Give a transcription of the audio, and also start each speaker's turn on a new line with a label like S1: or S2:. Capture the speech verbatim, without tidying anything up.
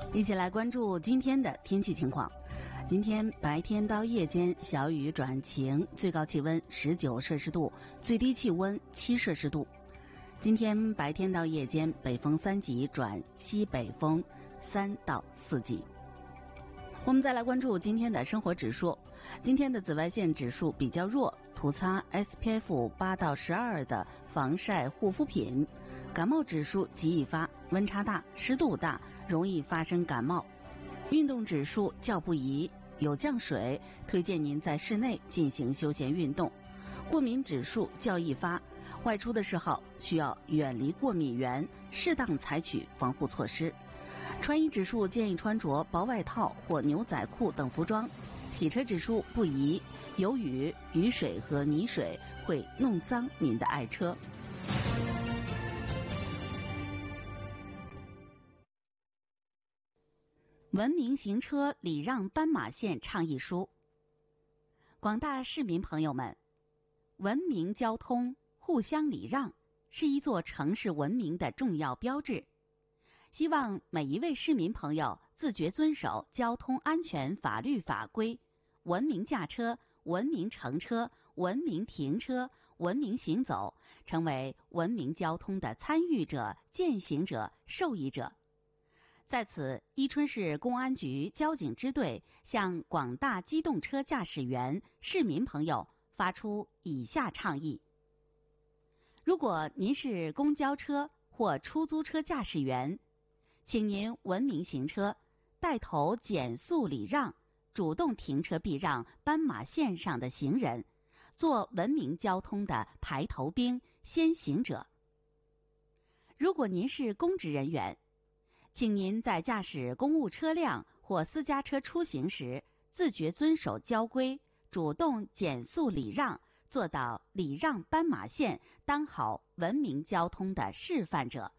S1: 一起来关注今天的天气情况。今天白天到夜间小雨转晴，最高气温十九摄氏度，最低气温七摄氏度。今天白天到夜间北风三级转西北风三到四级。我们再来关注今天的生活指数。今天的紫外线指数比较弱，涂擦 S P F 八到十二的防晒护肤品。感冒指数极易发，温差大，湿度大，容易发生感冒。运动指数较不宜，有降水，推荐您在室内进行休闲运动。过敏指数较易发，外出的时候需要远离过敏源，适当采取防护措施。穿衣指数建议穿着薄外套或牛仔裤等服装。洗车指数不宜，有雨、雨水和泥水会弄脏您的爱车。文明行车礼让斑马线倡议书。广大市民朋友们，文明交通、互相礼让是一座城市文明的重要标志。希望每一位市民朋友自觉遵守交通安全法律法规，文明驾车、文明乘车、文明停车、文明行走，成为文明交通的参与者、践行者、受益者。在此，伊春市公安局交警支队向广大机动车驾驶员、市民朋友发出以下倡议：如果您是公交车或出租车驾驶员，请您文明行车，带头减速礼让，主动停车避让斑马线上的行人，做文明交通的排头兵、先行者。如果您是公职人员，请您在驾驶公务车辆或私家车出行时，自觉遵守交规，主动减速礼让，做到礼让斑马线，当好文明交通的示范者。